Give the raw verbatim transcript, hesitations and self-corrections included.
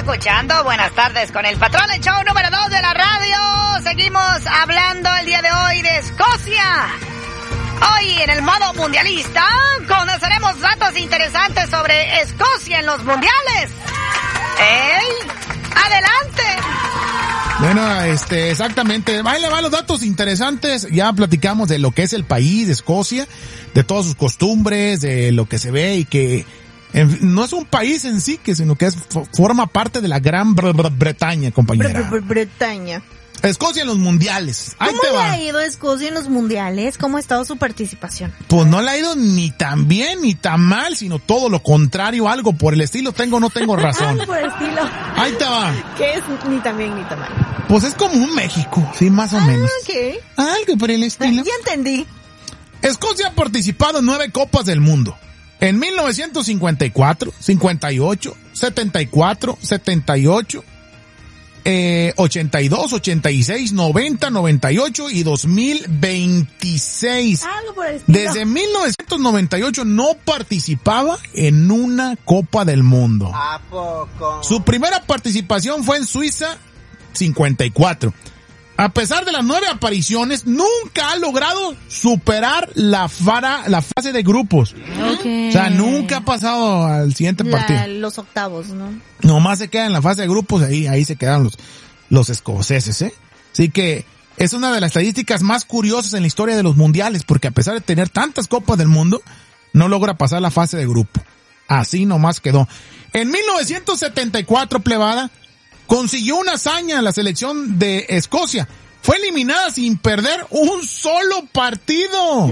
escuchando Buenas Tardes con el Patrón, el show número dos de la radio. Seguimos hablando el día de hoy de Escocia. Hoy en el modo mundialista conoceremos datos interesantes sobre Escocia en los mundiales. ¡Ey! ¡Adelante! Bueno, este, exactamente. Ahí le van los datos interesantes. Ya platicamos de lo que es el país de Escocia, de todas sus costumbres, de lo que se ve y que en, no es un país en sí, que sino que es forma parte de la Gran Bre Bre Bretaña, compañera. Bre Bre Bretaña. Escocia en los mundiales. Ahí ¿Cómo te le va. ha ido Escocia en los mundiales? ¿Cómo ha estado su participación? Pues no le ha ido ni tan bien ni tan mal, sino todo lo contrario, algo por el estilo. Tengo o no tengo razón. Algo por el estilo. Ahí te va. ¿Qué es ni tan bien ni tan mal? Pues es como un México, sí, más o Ah, menos. ok. Algo por el estilo. Ya entendí. Escocia ha participado en nueve copas del mundo. En mil novecientos cincuenta y cuatro, cincuenta y ocho, setenta y cuatro, setenta y ocho, eh, ochenta y dos, ochenta y seis, noventa, noventa y ocho y dos mil veintiséis. Algo por el estilo. Desde mil novecientos noventa y ocho no participaba en una Copa del Mundo. ¿A poco? Su primera participación fue en Suiza, cincuenta y cuatro. A pesar de las nueve apariciones, nunca ha logrado superar la, fara, la fase de grupos. Okay. O sea, nunca ha pasado al siguiente La, partido. los octavos, ¿no? Nomás se queda en la fase de grupos, ahí, ahí se quedan los, los escoceses, ¿eh? Así que es una de las estadísticas más curiosas en la historia de los mundiales, porque a pesar de tener tantas copas del mundo, no logra pasar la fase de grupo. Así nomás quedó. En mil novecientos setenta y cuatro, plebada, consiguió una hazaña en la selección de Escocia. Fue eliminada sin perder un solo partido.